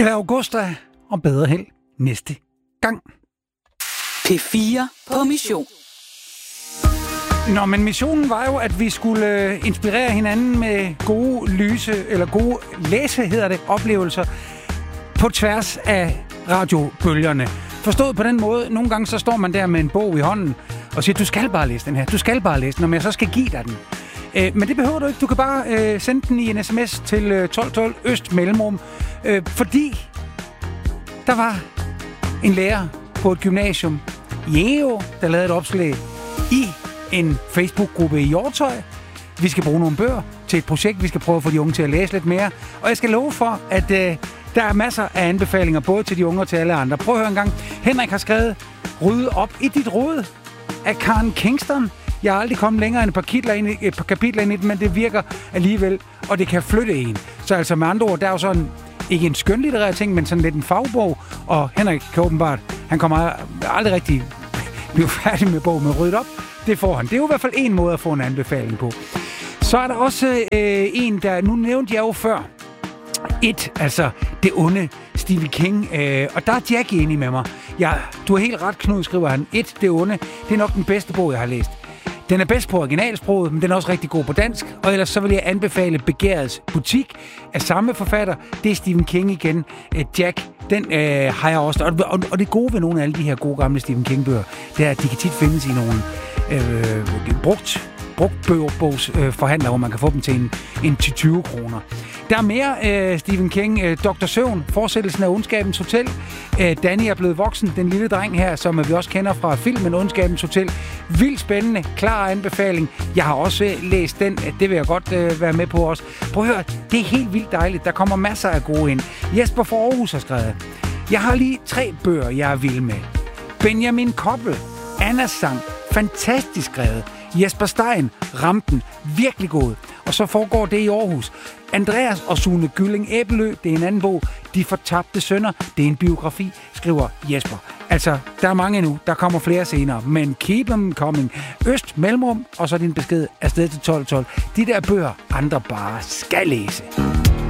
Eller Augusta, og bedre held næste gang. P4 på mission. Nå, men missionen var jo, at vi skulle inspirere hinanden med gode læse, hedder det, oplevelser på tværs af radiobølgerne. Forstået på den måde, nogle gange så står man der med en bog i hånden og siger, du skal bare læse den her, du skal bare læse den, om jeg så skal give dig den. Men det behøver du ikke. Du kan bare sende den i en sms til 1212 Øst Mellemrum, fordi der var en lærer på et gymnasium i EO, der lavede et opslag i en Facebook-gruppe i Hjortøj. Vi skal bruge nogle bøger til et projekt. Vi skal prøve at få de unge til at læse lidt mere. Og jeg skal love for, at der er masser af anbefalinger, både til de unge og til alle andre. Prøv at høre en gang. Henrik har skrevet Rydde op i dit rod af Karen Kingston. Jeg har aldrig kommet længere end et par kapitler ind i den, men det virker alligevel, og det kan flytte en. Så altså med andre ord, der er jo sådan, ikke en skønlitterær ting, men sådan lidt en fagbog, og Henrik kan åbenbart, han kommer aldrig rigtig blive færdig med bogen med Ryddet op. Det får han. Det er jo i hvert fald en måde at få en anbefaling på. Så er der også en, der, nu nævnte jeg jo før, altså det onde Stephen King, og der er Jackie enig med mig. Ja, du har helt ret, Knud, skriver han. Det onde, det er nok den bedste bog, jeg har læst. Den er bedst på originalsproget, men den er også rigtig god på dansk. Og ellers så vil jeg anbefale Begærets Butik af samme forfatter. Det er Stephen King igen. Jack, den har jeg også. Og det gode ved nogle af alle de her gode gamle Stephen King-bøger, det er, at de kan tit findes i nogle brugtbogsforhandler, hvor man kan få dem til en 20 kroner. Der er mere Stephen King. Dr. Søvn, fortsættelsen af Ondskabens Hotel. Danny er blevet voksen, den lille dreng her, som vi også kender fra filmen Ondskabens Hotel. Vildt spændende, klar anbefaling. Jeg har også læst den, det vil jeg godt være med på også. Prøv at høre, det er helt vildt dejligt. Der kommer masser af gode ind. Jesper fra Aarhus har skrevet. Jeg har lige 3 bøger, jeg er vild med. Benjamin Koppel, Annas sang, fantastisk skrevet. Jesper Stein, Rampen, virkelig god. Og så foregår det i Aarhus. Andreas og Sune Gylling Æbelø, det er en anden bog. De fortabte sønner, det er en biografi, skriver Jesper. Altså, der er mange nu, der kommer flere senere, men keep them coming. Øst Mellemrum, og så din besked afsted til 1212. De der bøger, andre bare skal læse.